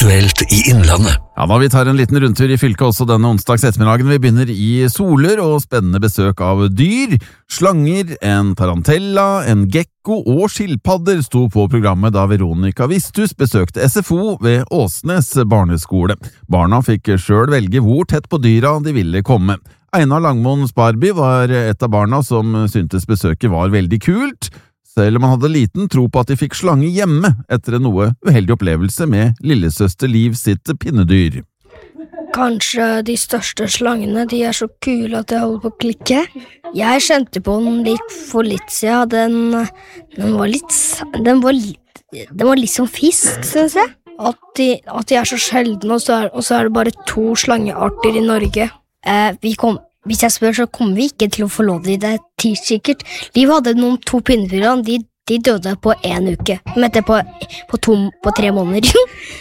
Aktuelt i Innlandet. Ja, da vi tar en liten rundtur i fylket også denne onsdags ettermiddagen. Vi begynner i Solør og spennende besøk av dyr, slanger, en tarantella, en gekko og skilpadder sto på programmet da Veronica Vistus besøkte SFO ved Åsnes barneskole. Barna fikk selv velge hvor tett på dyra de ville komme. Einar Langmoen Sparby var et av barna som syntes besøket var veldig kult, selv om han hadde liten tro på at de fikk slange hjemme etter en noe uheldig opplevelse med lillesøster Liv sitt pinnedyr. Kanskje de største slangene, de er så kule at jeg holder på å klikke. Jeg kjente på den litt for litt siden. Den var litt som fisk, synes jeg. At de er så sjeldne, og så er det bare 2 slangearter i Norge. Hvis jeg spør, så kommer vi ikke til å få lov til det sikkert. Liv hadde 2 pinnefyrer, de døde på 1 uke. Men etter på 3 måneder.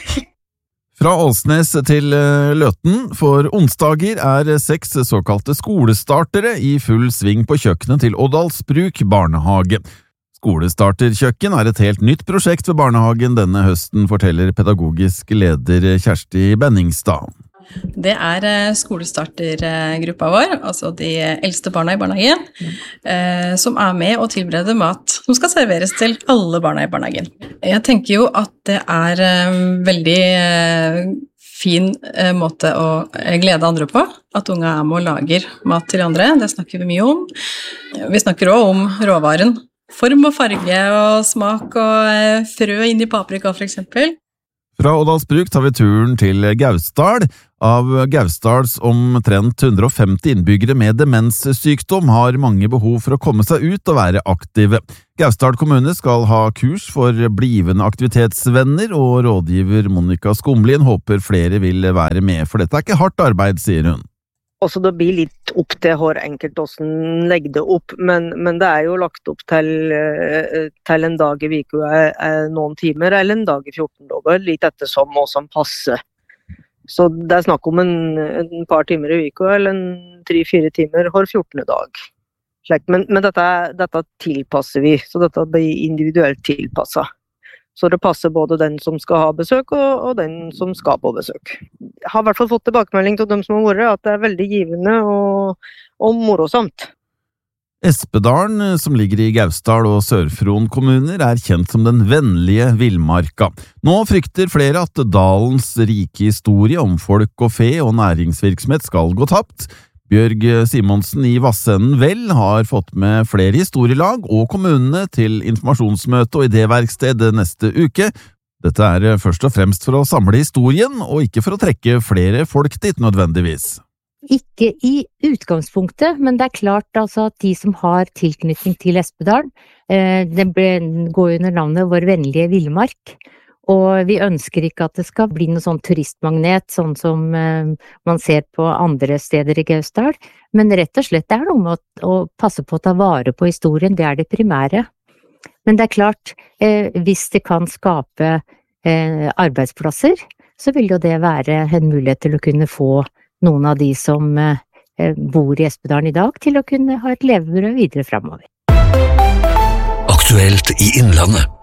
Fra Åsnes til Løten, for onsdager er 6 såkalte skolestartere i full sving på kjøkkenet til Oddalsbruk barnehage. Skolestarterkjøkken er et helt nytt prosjekt ved barnehagen denne høsten, forteller pedagogisk leder Kjersti Benningstad. Det er skolestartergruppa vår, altså de eldste barna i barnehagen, som er med og tilbereder mat som skal serveres til alle barna i barnehagen. Jeg tenker jo at det er veldig fin måte å glede andre på, at unge er med og lager mat til andre. Det snakker vi mye om. Vi snakker også om råvaren. Form og farge og smak og frø inn i paprika for eksempel. Fra Oddalsbruk tar vi turen til Gausdal. Av Gausdals omtrent 150 innbyggere med demenssykdom har mange behov for å komme seg ut og være aktive. Gausdal kommune skal ha kurs for blivende aktivitetsvenner, og rådgiver Monica Skomlin håper flere vil være med, for dette er ikke hardt arbeid, sier hun. Også det blir litt opp til hver enkelt hvordan legge det opp, men det er jo lagt opp til en dag i uka noen timer, eller en dag i 14 dager, litt etter som passer. Så det er snakk om en par timer i uka, eller 3-4 timer hver 14. dag. Men dette tilpasser vi, så dette blir individuelt tilpasset. Så det passer både den som skal ha besøk og den som skal på besøk. Jeg har i hvert fall fått tilbakemelding til dem som har vært, at det er veldig givende og morosamt. Espedalen, som ligger i Gausdal og Sør-Fron kommuner, er kjent som den vennlige villmarka. Nå frykter flere at dalens rike historie om folk og fe og næringsvirksomhet skal gå tapt. Bjørg Simonsen i Vassenden Vel har fått med flere historielag og kommunene til informasjonsmøte og idéverksted neste uke. Dette er først og fremst for å samle historien, og ikke for å trekke flere folk dit nødvendigvis. Ikke i utgangspunktet, men det er klart altså at de som har tilknytning til Espedal, det går under navnet Vår vennlige villmark, og vi ønsker ikke at det skal bli noe sånn turistmagnet, sånn som man ser på andre steder i Gausdal, men rett og slett det er noe med å passe på å ta vare på historien, det er det primære. Men det er klart, hvis det kan skape arbeidsplasser, så vil jo det være en mulighet til å kunne få noen av de som bor i Espedalen i dag, til å kunne ha et levebrød videre fremover. Aktuelt i Innlandet.